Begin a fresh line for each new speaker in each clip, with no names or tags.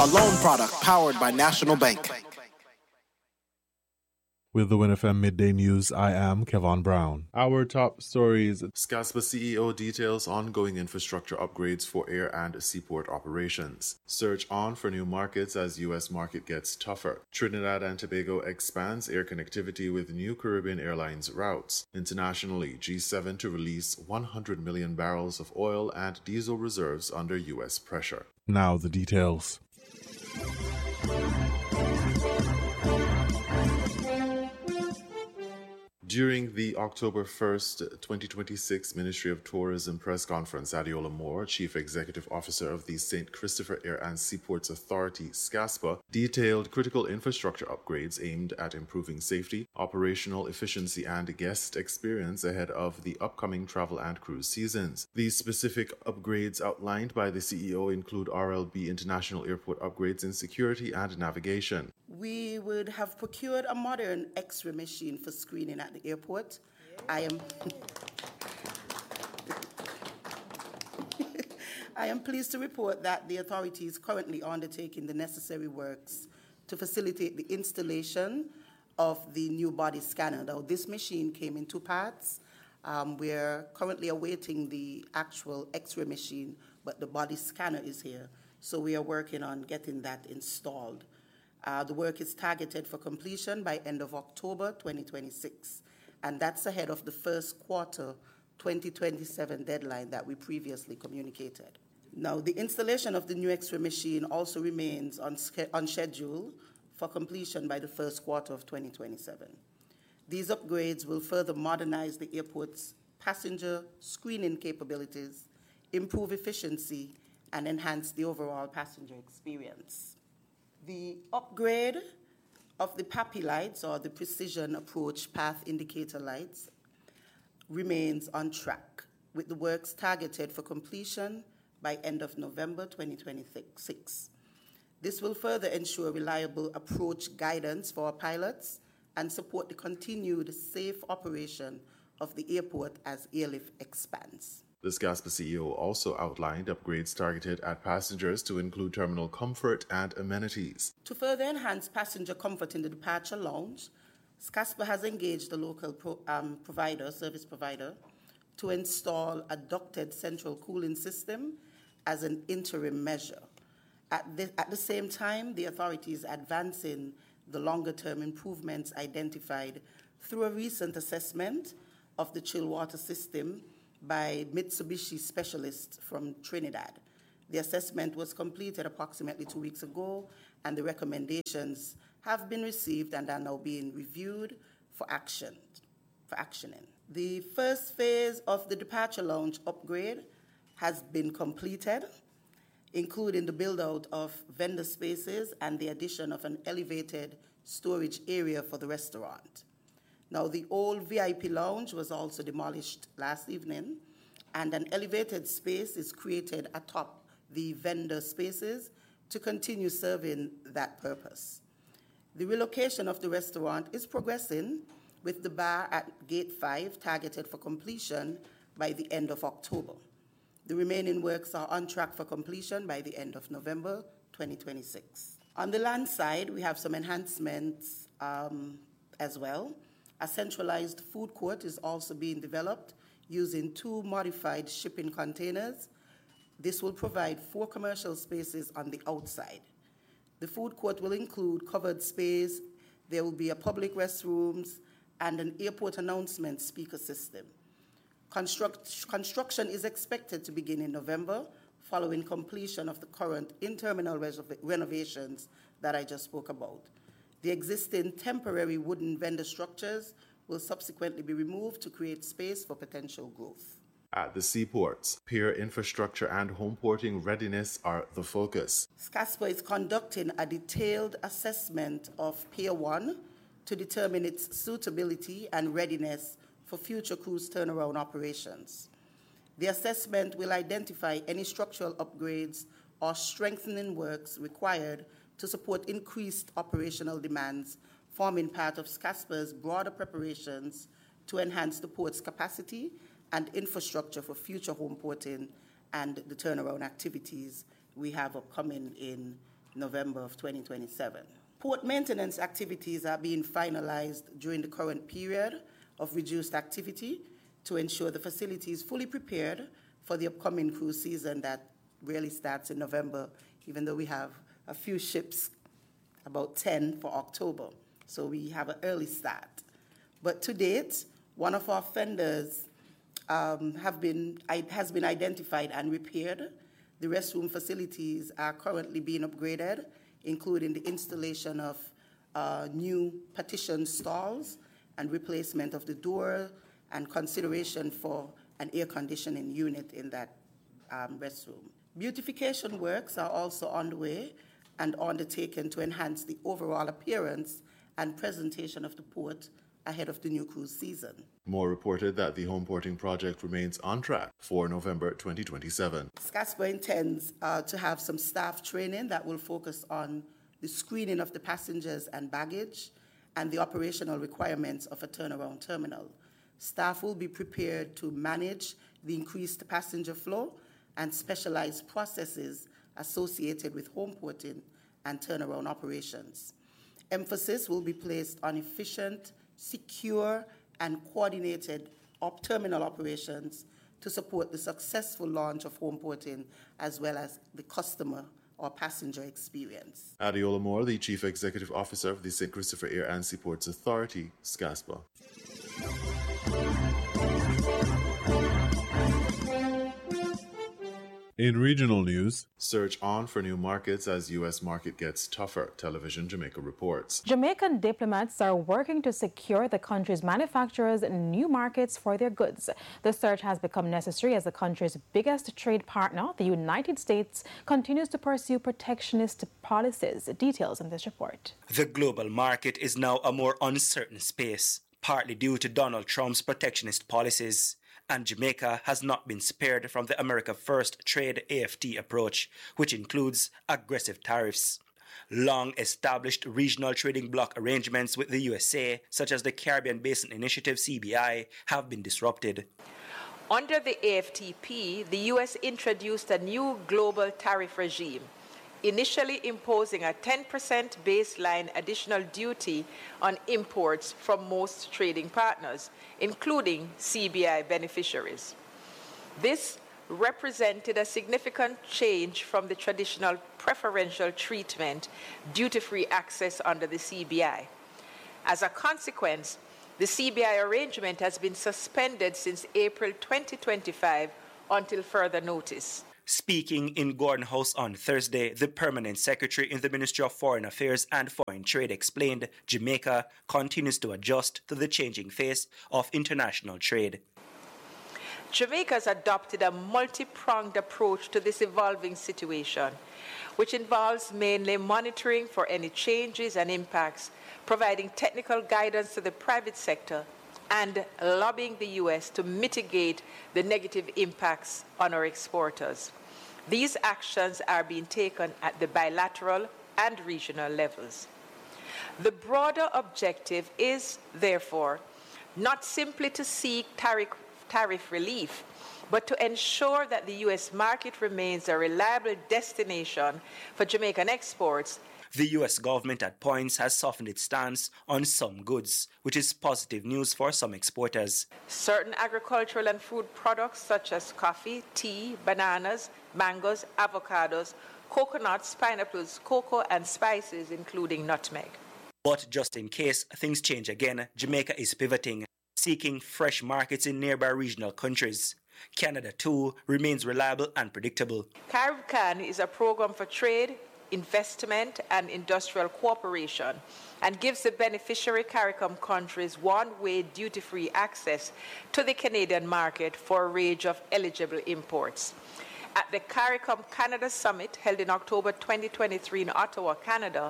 a loan product powered by National Bank.
With the WinFM Midday News, I am Kevon Brown. Our top stories. SCASPA CEO details ongoing infrastructure upgrades for air and seaport operations. Search on for new markets as U.S. market gets tougher. Trinidad and Tobago expands air connectivity with new Caribbean Airlines routes. Internationally, G7 to release 100 million barrels of oil and diesel reserves under U.S. pressure. Now the details. During the October 1st, 2026 Ministry of Tourism press conference, Adeola Moore, Chief Executive Officer of the St. Christopher Air and Seaports Authority, SCASPA, detailed critical infrastructure upgrades aimed at improving safety, operational efficiency, and guest experience ahead of the upcoming travel and cruise seasons. These specific upgrades outlined by the CEO include RLB International Airport upgrades in security and navigation.
We would have procured a modern X-ray machine for screening at the airport. I am pleased to report that the authority is currently undertaking the necessary works to facilitate the installation of the new body scanner. Now, this machine came in two parts. We're currently awaiting the actual X-ray machine, but the body scanner is here. So we are working on getting that installed. The work is targeted for completion by end of October 2026, and that's ahead of the first quarter 2027 deadline that we previously communicated. Now, the installation of the new X-ray machine also remains on schedule for completion by the first quarter of 2027. These upgrades will further modernize the airport's passenger screening capabilities, improve efficiency, and enhance the overall passenger experience. The upgrade of the PAPI lights, or the Precision Approach Path Indicator lights, remains on track, with the works targeted for completion by end of November 2026. This will further ensure reliable approach guidance for our pilots and support the continued safe operation of the airport as airlift expands.
The SCASPA CEO also outlined upgrades targeted at passengers to include terminal comfort and amenities.
To further enhance passenger comfort in the departure lounge, SCASPA has engaged a local service provider, to install a ducted central cooling system as an interim measure. At the same time, the authority is advancing the longer-term improvements identified through a recent assessment of the chill water system by Mitsubishi specialists from Trinidad. The assessment was completed approximately 2 weeks ago, and the recommendations have been received and are now being reviewed for actioning. The first phase of the departure lounge upgrade has been completed, including the build-out of vendor spaces and the addition of an elevated storage area for the restaurant. Now, the old VIP lounge was also demolished last evening, and an elevated space is created atop the vendor spaces to continue serving that purpose. The relocation of the restaurant is progressing, with the bar at Gate 5 targeted for completion by the end of October. The remaining works are on track for completion by the end of November 2026. On the land side, we have some enhancements as well. A centralized food court is also being developed using 2 modified shipping containers. This will provide 4 commercial spaces on the outside. The food court will include covered space, there will be a public restrooms, and an airport announcement speaker system. Construction is expected to begin in November, following completion of the current in-terminal renovations that I just spoke about. The existing temporary wooden vendor structures will subsequently be removed to create space for potential growth.
At the seaports, pier infrastructure and home porting readiness are the focus.
SCASPA is conducting a detailed assessment of Pier 1 to determine its suitability and readiness for future cruise turnaround operations. The assessment will identify any structural upgrades or strengthening works required to support increased operational demands, forming part of SCASPA's broader preparations to enhance the port's capacity and infrastructure for future home porting and the turnaround activities we have upcoming in November of 2027. Port maintenance activities are being finalized during the current period of reduced activity to ensure the facility is fully prepared for the upcoming cruise season that really starts in November, even though we have a few ships, about 10 for October. So we have an early start. But to date, one of our fenders has been identified and repaired. The restroom facilities are currently being upgraded, including the installation of new partition stalls and replacement of the door and consideration for an air conditioning unit in that restroom. Beautification works are also underway and undertaken to enhance the overall appearance and presentation of the port ahead of the new cruise season.
Moore reported that the home porting project remains on track for November 2027.
SCASPA intends to have some staff training that will focus on the screening of the passengers and baggage and the operational requirements of a turnaround terminal. Staff will be prepared to manage the increased passenger flow and specialized processes associated with home porting and turnaround operations. Emphasis will be placed on efficient, secure, and coordinated terminal operations to support the successful launch of home porting as well as the customer or passenger experience.
Adeola Moore, the Chief Executive Officer of the St. Christopher Air and Seaports Authority, SCASPA. In regional news, search on for new markets as U.S. market gets tougher, Television Jamaica reports.
Jamaican diplomats are working to secure the country's manufacturers new markets for their goods. The search has become necessary as the country's biggest trade partner, the United States, continues to pursue protectionist policies. Details in this report.
The global market is now a more uncertain space, partly due to Donald Trump's protectionist policies. And Jamaica has not been spared from the America First Trade AFT approach, which includes aggressive tariffs. Long-established regional trading bloc arrangements with the USA, such as the Caribbean Basin Initiative CBI, have been disrupted.
Under the AFTP, the U.S. introduced a new global tariff regime, initially imposing a 10% baseline additional duty on imports from most trading partners, including CBI beneficiaries. This represented a significant change from the traditional preferential treatment, duty-free access under the CBI. As a consequence, the CBI arrangement has been suspended since April 2025 until further notice.
Speaking in Gordon House on Thursday, the permanent secretary in the Ministry of Foreign Affairs and Foreign Trade explained Jamaica continues to adjust to the changing face of international trade.
Jamaica has adopted a multi-pronged approach to this evolving situation, which involves mainly monitoring for any changes and impacts, providing technical guidance to the private sector, and lobbying the U.S. to mitigate the negative impacts on our exporters. These actions are being taken at the bilateral and regional levels. The broader objective is, therefore, not simply to seek tariff relief, but to ensure that the U.S. market remains a reliable destination for Jamaican exports.
The U.S. government at points has softened its stance on some goods, which is positive news for some exporters.
Certain agricultural and food products such as coffee, tea, bananas, mangoes, avocados, coconuts, pineapples, cocoa, and spices, including nutmeg.
But just in case things change again, Jamaica is pivoting, seeking fresh markets in nearby regional countries. Canada, too, remains reliable and predictable.
CARIBCAN is a program for trade, investment, and industrial cooperation, and gives the beneficiary CARICOM countries one-way duty-free access to the Canadian market for a range of eligible imports. At the CARICOM Canada Summit held in October 2023 in Ottawa, Canada,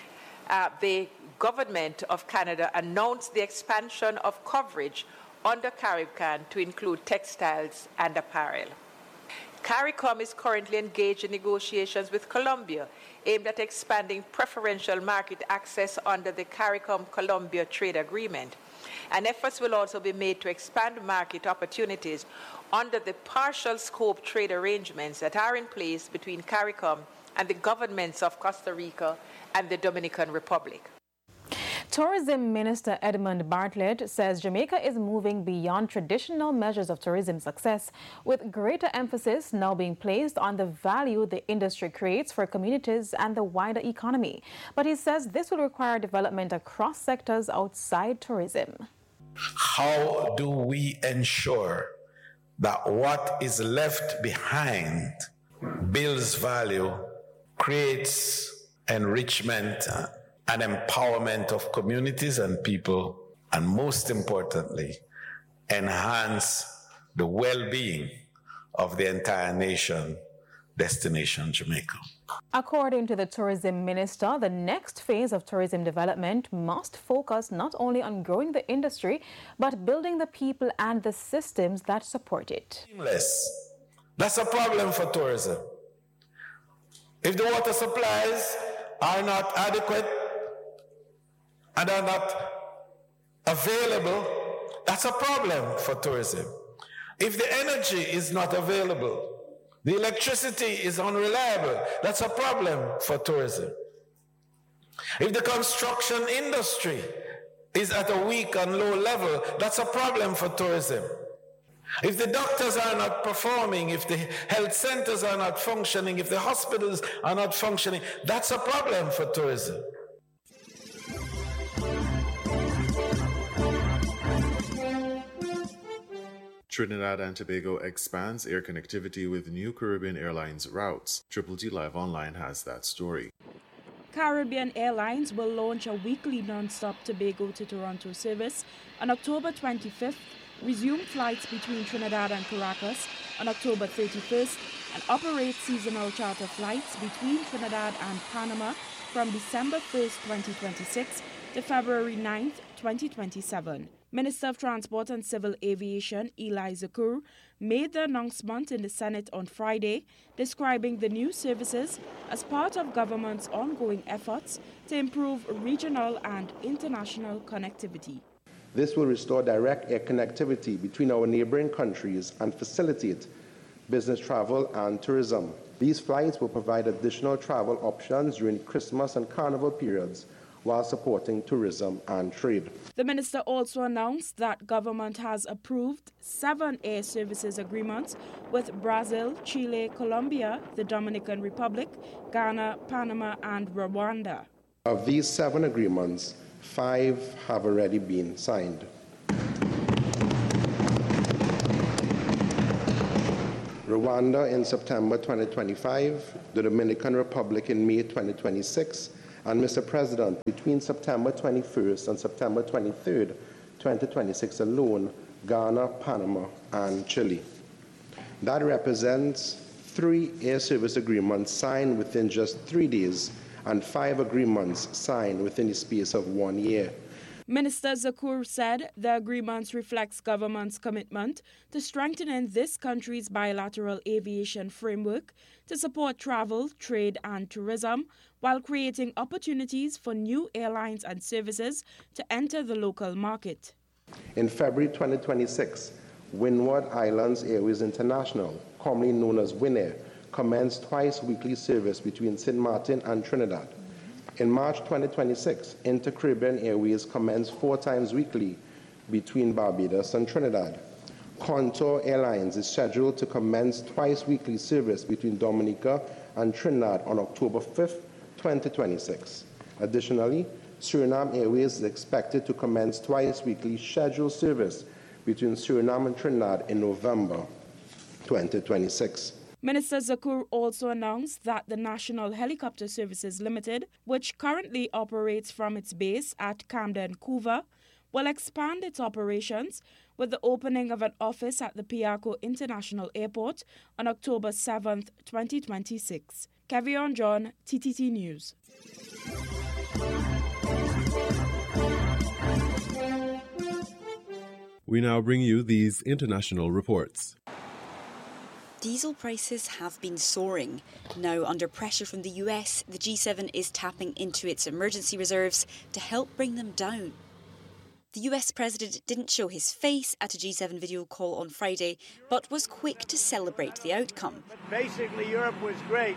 the Government of Canada announced the expansion of coverage under CARIBCAN to include textiles and apparel. CARICOM is currently engaged in negotiations with Colombia aimed at expanding preferential market access under the CARICOM-Colombia Trade Agreement. And efforts will also be made to expand market opportunities under the partial scope trade arrangements that are in place between CARICOM and the governments of Costa Rica and the Dominican Republic.
Tourism Minister Edmund Bartlett says Jamaica is moving beyond traditional measures of tourism success, with greater emphasis now being placed on the value the industry creates for communities and the wider economy. But he says this will require development across sectors outside tourism.
How do we ensure that what is left behind builds value, creates enrichment and empowerment of communities and people, and most importantly, enhance the well-being of the entire nation, Destination Jamaica?
According to the tourism minister, the next phase of tourism development must focus not only on growing the industry, but building the people and the systems that support it.
That's a problem for tourism. If the water supplies are not adequate and are not available, that's a problem for tourism. If the energy is not available, the electricity is unreliable, that's a problem for tourism. If the construction industry is at a weak and low level, that's a problem for tourism. If the doctors are not performing, if the health centers are not functioning, if the hospitals are not functioning, that's a problem for tourism.
Trinidad and Tobago expands air connectivity with new Caribbean Airlines routes. Triple T Live Online has that story.
Caribbean Airlines will launch a weekly non-stop Tobago to Toronto service on October 25th, resume flights between Trinidad and Caracas on October 31st, and operate seasonal charter flights between Trinidad and Panama from December 1st, 2026 to February 9th, 2027. Minister of Transport and Civil Aviation Eli Zakur made the announcement in the Senate on Friday, describing the new services as part of government's ongoing efforts to improve regional and international connectivity.
This will restore direct air connectivity between our neighboring countries and facilitate business travel and tourism. These flights will provide additional travel options during Christmas and Carnival periods, while supporting tourism and trade.
The minister also announced that government has approved 7 air services agreements with Brazil, Chile, Colombia, the Dominican Republic, Ghana, Panama, and Rwanda.
Of these 7 agreements, 5 have already been signed. Rwanda in September 2025, the Dominican Republic in May 2026, and Mr. President, between September 21st and September 23rd, 2026 alone, Ghana, Panama, and Chile. That represents 3 air service agreements signed within just 3 days and 5 agreements signed within the space of 1 year.
Minister Zakur said the agreements reflects government's commitment to strengthening this country's bilateral aviation framework to support travel, trade, and tourism, while creating opportunities for new airlines and services to enter the local market.
In February 2026, Windward Islands Airways International, commonly known as Winair, commenced twice-weekly service between St. Martin and Trinidad. In March 2026, Inter-Caribbean Airways commenced 4 times weekly between Barbados and Trinidad. Contour Airlines is scheduled to commence twice-weekly service between Dominica and Trinidad on October 5th, 2026. Additionally, Suriname Airways is expected to commence twice-weekly scheduled service between Suriname and Trinidad in November 2026.
Minister Zakur also announced that the National Helicopter Services Limited, which currently operates from its base at Camden Couva, will expand its operations with the opening of an office at the Piarco International Airport on October 7th, 2026. Kevion John, TTT News.
We now bring you these international reports.
Diesel prices have been soaring. Now, under pressure from the US, the G7 is tapping into its emergency reserves to help bring them down. The US president didn't show his face at a G7 video call on Friday, but was quick to celebrate the outcome.
Basically, Europe was great.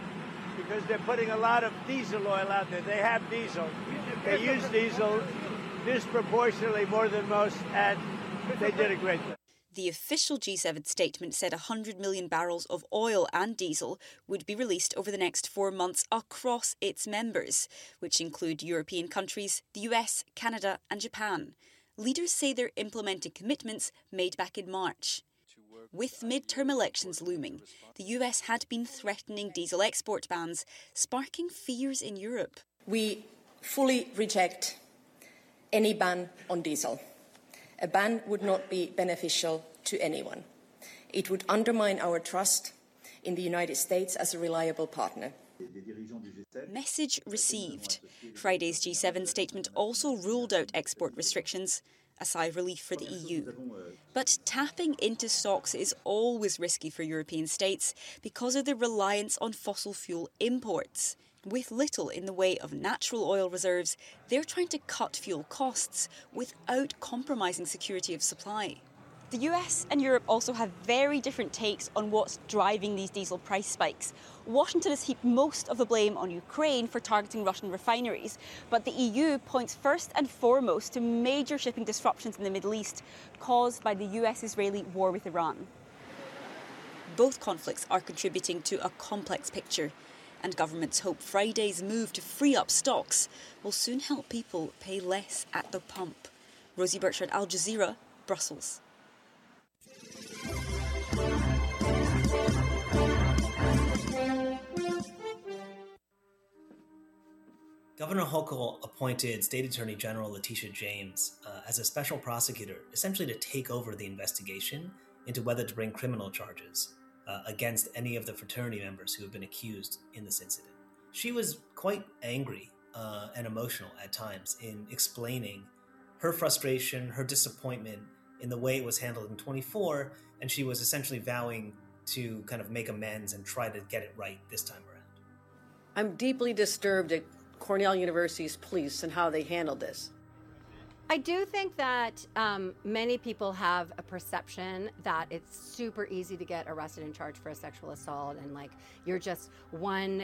because they're putting a lot of diesel oil out there. They have diesel. They use diesel disproportionately more than most, and they did a great job.
The official G7 statement said 100 million barrels of oil and diesel would be released over the next 4 months across its members, which include European countries, the US, Canada and Japan. Leaders say they're implementing commitments made back in March. With midterm elections looming, the US had been threatening diesel export bans, sparking fears in Europe.
We fully reject any ban on diesel. A ban would not be beneficial to anyone. It would undermine our trust in the United States as a reliable partner.
Message received. Friday's G7 statement also ruled out export restrictions, a sigh of relief for the EU. But tapping into stocks is always risky for European states because of their reliance on fossil fuel imports. With little in the way of natural oil reserves, they're trying to cut fuel costs without compromising security of supply. The US and Europe also have very different takes on what's driving these diesel price spikes. Washington has heaped most of the blame on Ukraine for targeting Russian refineries, but the EU points first and foremost to major shipping disruptions in the Middle East caused by the US-Israeli war with Iran. Both conflicts are contributing to a complex picture, and governments hope Friday's move to free up stocks will soon help people pay less at the pump. Rosie Burchard, Al Jazeera, Brussels.
Governor Hochul appointed State Attorney General Letitia James as a special prosecutor, essentially to take over the investigation into whether to bring criminal charges against any of the fraternity members who have been accused in this incident. She was quite angry and emotional at times in explaining her frustration, her disappointment in the way it was handled in 24, and she was essentially vowing to kind of make amends and try to get it right this time around.
I'm deeply disturbed at Cornell University's police and how they handled this.
I do think that many people have a perception that it's super easy to get arrested and charged for a sexual assault, and like you're just one,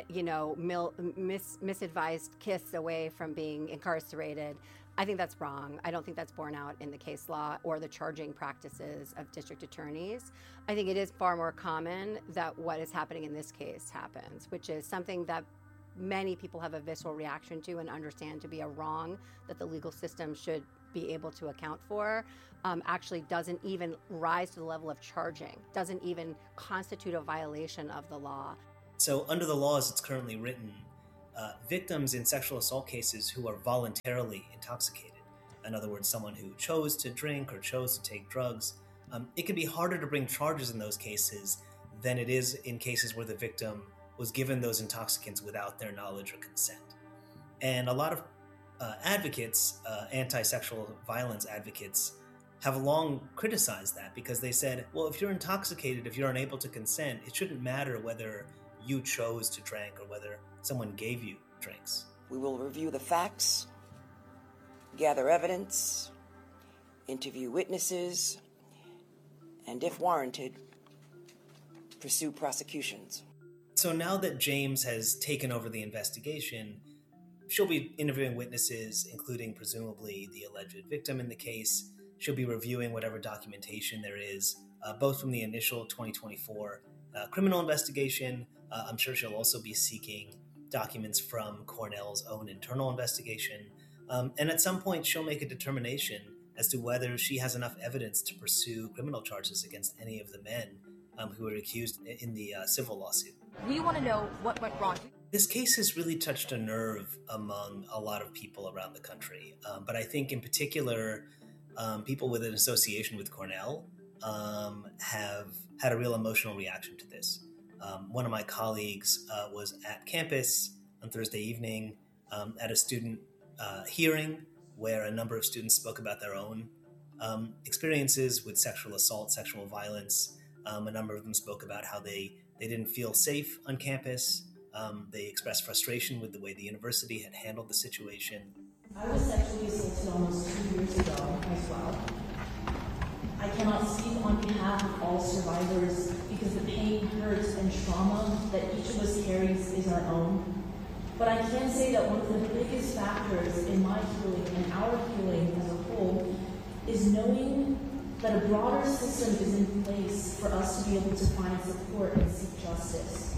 misadvised kiss away from being incarcerated. I think that's wrong. I don't think that's borne out in the case law or the charging practices of district attorneys. I think it is far more common that what is happening in this case happens, which is something that many people have a visceral reaction to and understand to be a wrong that the legal system should be able to account for, actually doesn't even rise to the level of charging, doesn't even constitute a violation of the law.
So under the law as it's currently written, victims in sexual assault cases who are voluntarily intoxicated, in other words, someone who chose to drink or chose to take drugs, it can be harder to bring charges in those cases than it is in cases where the victim was given those intoxicants without their knowledge or consent. And a lot of advocates, anti-sexual violence advocates, have long criticized that because they said, well, if you're intoxicated, if you're unable to consent, it shouldn't matter whether you chose to drink or whether someone gave you drinks.
We will review the facts, gather evidence, interview witnesses, and if warranted, pursue prosecutions.
So now that James has taken over the investigation, she'll be interviewing witnesses, including presumably the alleged victim in the case. She'll be reviewing whatever documentation there is, both from the initial 2024 criminal investigation. I'm sure she'll also be seeking documents from Cornell's own internal investigation. And at some point, she'll make a determination as to whether she has enough evidence to pursue criminal charges against any of the men who were accused in the civil lawsuit.
We want to know what went wrong.
This case has really touched a nerve among a lot of people around the country. But I think in particular, people with an association with Cornell have had a real emotional reaction to this. One of my colleagues was at campus on Thursday evening at a student hearing where a number of students spoke about their own experiences with sexual assault, sexual violence. A number of them spoke about how they didn't feel safe on campus. They expressed frustration with the way the university had handled the situation.
I was sexually assaulted almost 2 years ago as well. I cannot speak on behalf of all survivors because the pain, hurt, and trauma that each of us carries is our own. But I can say that one of the biggest factors in my healing and our healing as a whole is knowing that a broader system is in place for us to be able to find support and seek justice.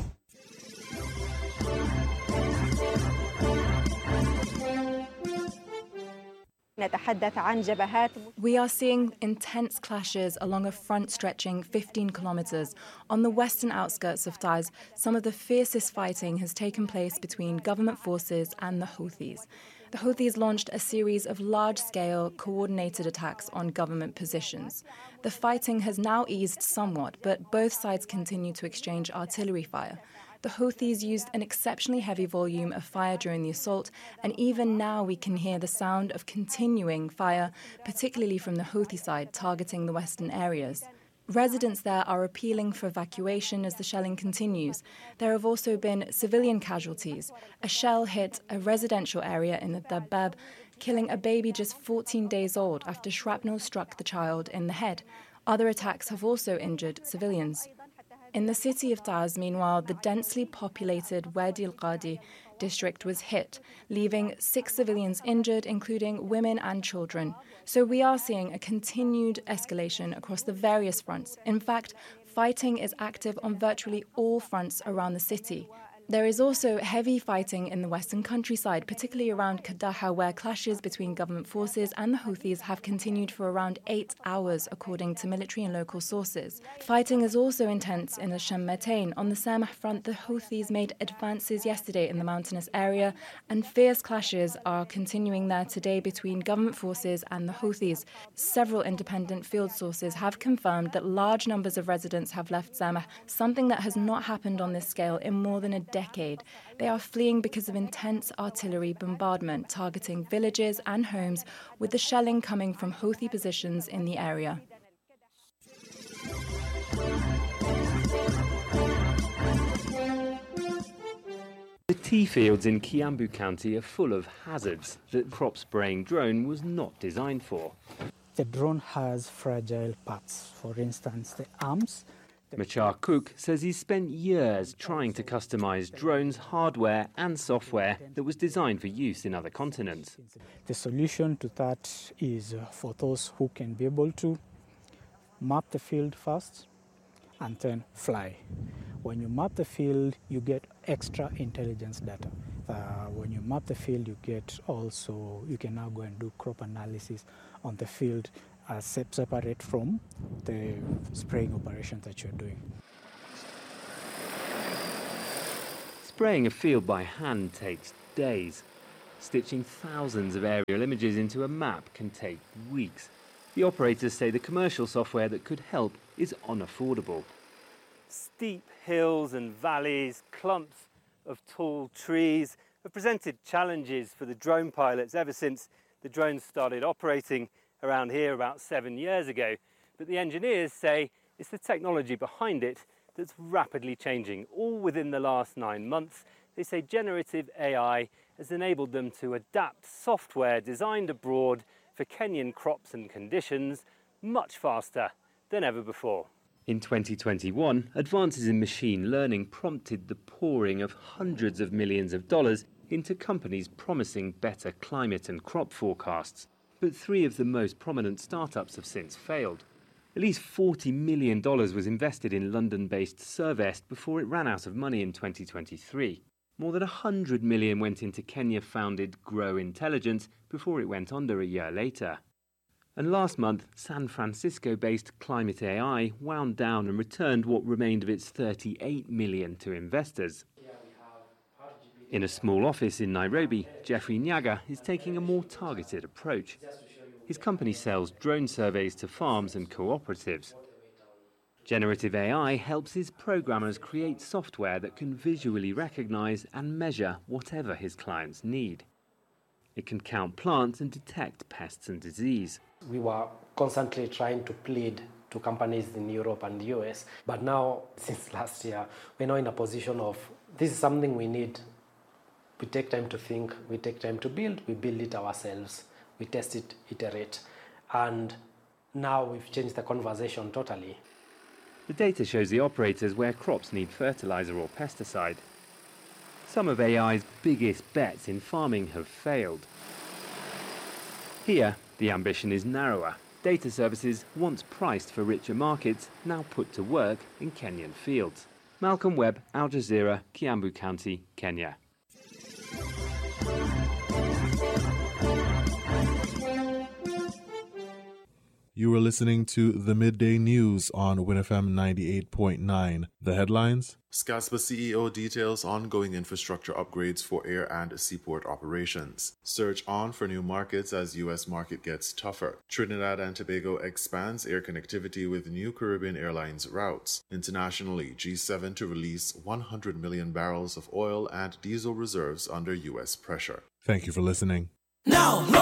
We are seeing intense clashes along a front stretching 15 kilometers. On the western outskirts of Taiz, some of the fiercest fighting has taken place between government forces and the Houthis. The Houthis launched a series of large-scale, coordinated attacks on government positions. The fighting has now eased somewhat, but both sides continue to exchange artillery fire. The Houthis used an exceptionally heavy volume of fire during the assault, and even now we can hear the sound of continuing fire, particularly from the Houthi side, targeting the western areas. Residents there are appealing for evacuation as the shelling continues. There have also been civilian casualties. A shell hit a residential area in the Dabbab, killing a baby just 14 days old after shrapnel struck the child in the head. Other attacks have also injured civilians. In the city of Taiz, meanwhile, the densely populated Wadi al-Qadi district was hit, leaving 6 civilians injured, including women and children. So we are seeing a continued escalation across the various fronts. In fact, fighting is active on virtually all fronts around the city. There is also heavy fighting in the western countryside, particularly around Kadaha, where clashes between government forces and the Houthis have continued for around 8 hours, according to military and local sources. Fighting is also intense in the Shammatain. On the Samah front, the Houthis made advances yesterday in the mountainous area, and fierce clashes are continuing there today between government forces and the Houthis. Several independent field sources have confirmed that large numbers of residents have left Samah, something that has not happened on this scale in more than a decade. They are fleeing because of intense artillery bombardment targeting villages and homes, with the shelling coming from Houthi positions in the area.
The tea fields in Kiambu County are full of hazards that crop spraying drone was not designed for.
The drone has fragile parts, for instance, the arms.
Machar Cook says he's spent years trying to customize drones' hardware and software that was designed for use in other continents.
The solution to that is for those who can be able to map the field first and then fly. When you map the field, you get extra intelligence data. When you map the field, you can now go and do crop analysis on the field, separate from the spraying operations that you're doing.
Spraying a field by hand takes days. Stitching thousands of aerial images into a map can take weeks. The operators say the commercial software that could help is unaffordable. Steep hills and valleys, clumps of tall trees have presented challenges for the drone pilots ever since the drones started operating around here about 7 years ago. But the engineers say it's the technology behind it that's rapidly changing. All within the last 9 months, they say generative AI has enabled them to adapt software designed abroad for Kenyan crops and conditions much faster than ever before. In 2021, advances in machine learning prompted the pouring of hundreds of millions of dollars into companies promising better climate and crop forecasts. But 3 of the most prominent startups have since failed. At least $40 million was invested in London-based Servest before it ran out of money in 2023. More than $100 million went into Kenya-founded Grow Intelligence before it went under a year later. And last month, San Francisco-based Climate AI wound down and returned what remained of its $38 million to investors. In a small office in Nairobi, Jeffrey Nyaga is taking a more targeted approach. His company sells drone surveys to farms and cooperatives. Generative AI helps his programmers create software that can visually recognize and measure whatever his clients need. It can count plants and detect pests and disease.
We were constantly trying to plead to companies in Europe and the US, but now, since last year, we're now in a position of, this is something we need. We take time to think, we take time to build, we build it ourselves, we test it, iterate. And Now we've changed the conversation totally.
The data shows the operators where crops need fertilizer or pesticide. Some of AI's biggest bets in farming have failed. Here, the ambition is narrower. Data services, once priced for richer markets, now put to work in Kenyan fields. Malcolm Webb, Al Jazeera, Kiambu County, Kenya.
You were listening to the Midday News on WinFM 98.9. The headlines: SCASPA CEO details ongoing infrastructure upgrades for air and seaport operations. Search on for new markets as U.S. market gets tougher. Trinidad and Tobago expands air connectivity with new Caribbean Airlines routes. Internationally, G7 to release 100 million barrels of oil and diesel reserves under U.S. pressure. Thank you for listening.
Now